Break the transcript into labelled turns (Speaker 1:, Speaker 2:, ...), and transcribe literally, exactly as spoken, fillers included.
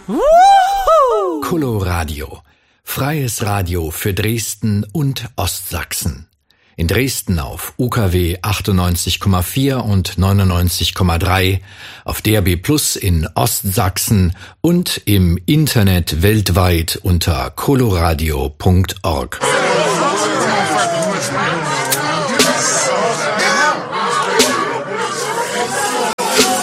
Speaker 1: Coloradio. Freies Radio für Dresden und Ostsachsen. In Dresden auf U K W achtundneunzig Komma vier und neunundneunzig Komma drei, auf D A B Plus in Ostsachsen und im Internet weltweit unter coloradio punkt org.